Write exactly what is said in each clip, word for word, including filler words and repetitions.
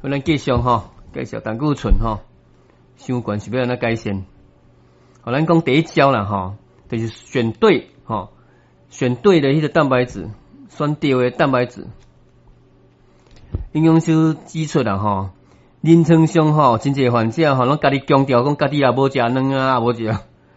我咱继续吼，介绍胆固醇吼，相关是要安怎改善？好，咱讲第一招啦吼，就是选对吼，选对的迄个蛋白质，选对的蛋白质。营养师指出啦吼，临床上吼，真侪患者吼，拢家己强调讲家己也无食卵啊，也无食，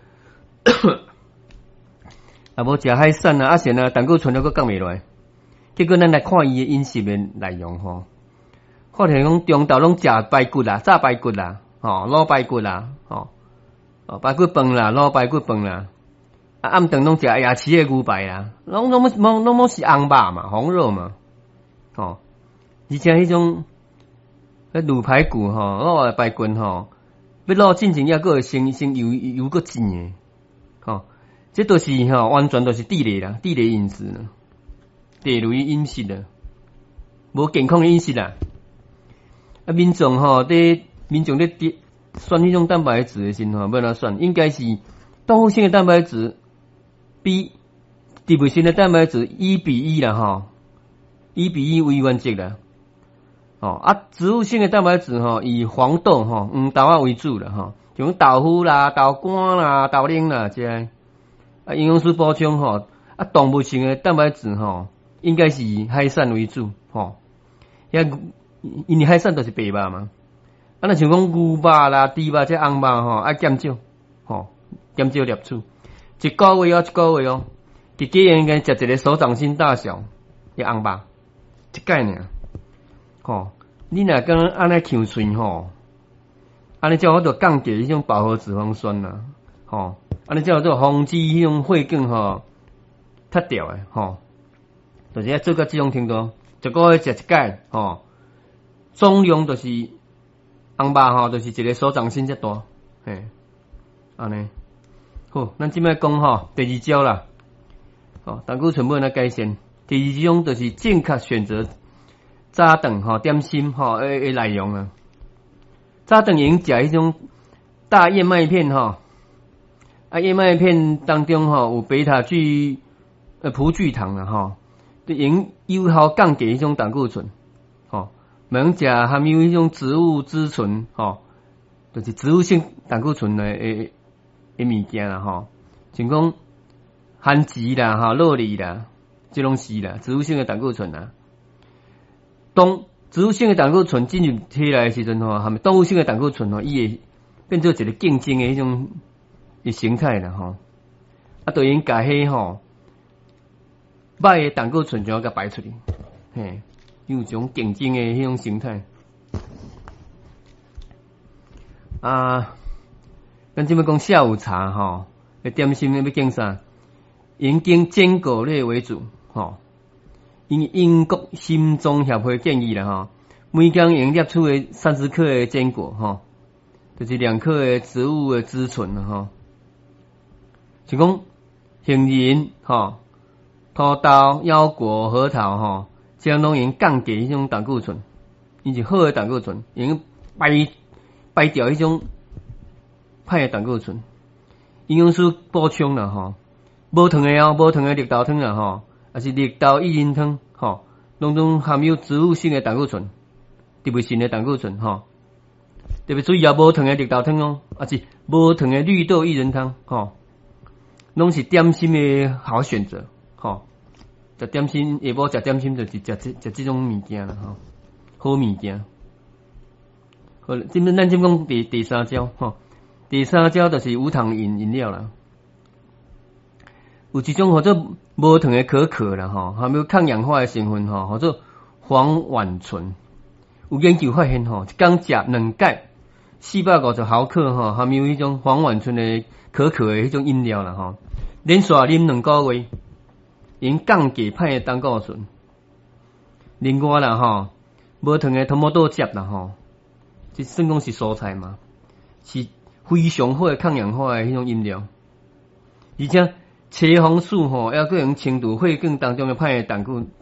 也无食海产啊，啊是啊，胆固醇还佫降袂落来。结果咱来看伊的饮食的内容吼。发现讲中昼拢食排骨啦、炸排骨啦、吼卤排骨啦、吼哦排骨饭啦、卤排骨饭啦，啊暗顿拢食夜市的牛排啦，拢拢拢拢拢是红肉嘛、红肉嘛，吼，而且迄种迄卤排骨吼、卤排骨吼，要卤进前抑佫会先先油油佫煎的，吼，这都是吼完全都是地雷啦，地雷饮食啦，地雷饮食啦，无健康的饮食啦。啊，民众吼，伫民众伫选迄种蛋白质的时候，要哪选？应该是动物性的蛋白质比植物性的蛋白质一比一啦，吼，一比一为原则啦。哦，啊，植物性的蛋白质吼，以黄豆吼、黄豆啊为主啦，吼，像豆腐啦、豆干啦、豆奶啦这些。啊，营养师补充吼，啊，动物性的蛋白质吼，应该是以海产为主，吼，遐。因为海产都是白肉嘛，啊，那像讲牛肉啦、猪肉这红肉吼，爱减少，吼，减少摄取。一个月哦，一个月哦，一个月应该食一个手掌心大小的红肉，一概尔，吼，你若讲安尼呛喙吼，安尼才有法度降低迄种饱和脂肪酸啦，吼，安尼才有法度防止迄种血管吼塌掉诶，吼，就是要做到这种程度，一个月食一摆，吼。总量就是红肉吼，就是一个手掌心遮大，嘿，安尼好。咱即摆讲吼，第二招啦，吼，胆固醇要安怎改善？第二种就是正确选择早顿吼点心吼诶诶内容啊。早顿用食迄种大燕麦片吼，啊燕麦片当中吼有贝塔聚呃葡聚糖啊吼，用有效降低迄种胆固醇，吼。免食含有迄种植物脂醇，吼，就是植物性胆固醇的诶诶物件啦，吼，像讲番薯啦、吼酪梨啦，这拢是啦，植物性的胆固醇啦。当植物性的胆固醇进入体内的时阵吼，含动物性的胆固醇吼，伊会变做一个竞争的迄种的形态啦，吼，啊，就用甲迄吼歹的胆固醇就要甲排出去，嘿。有一种竞争的迄种形态啊，咱即要讲下午茶吼，诶点心要拣啥？应拣坚果类为主，吼。因英国心脏协会建议啦，吼，每天应摄取诶三十克诶坚果，吼，就是两克诶植物诶脂醇啦，吼。像讲杏仁、吼、土豆、腰果、核桃，吼。这样拢用降低迄种胆固醇，伊是好的胆固醇，用排排掉迄种歹的胆固醇。营养师补充啦吼，无糖的哦，无糖的绿豆汤啦吼，也是绿豆薏仁汤吼，拢拢含有植物性的胆固醇，植物性的胆固醇吼。特别注意啊，无糖的绿豆汤哦，也是无糖的绿豆薏仁汤吼，拢是点心的好选择吼。食点心，下晡食点心就是食这食这种物件啦吼，好物件。好，今日咱今讲第第三招吼，第三招就是无糖饮饮料啦。有一种叫做无糖的可可啦吼，含有抗氧化的成分吼，叫做黄烷醇。有研究发现吼，一天食两盖四百五十毫克吼，含有迄种黄烷醇的可可的迄种饮料啦吼，连续啉两个月。因降低歹的胆固醇，另外啦吼，无糖的头毛豆汁啦吼，这算讲是蔬菜嘛，是非常好的抗氧化的迄种饮料，而且茄红素吼，还佫用清除血管当中的歹的胆固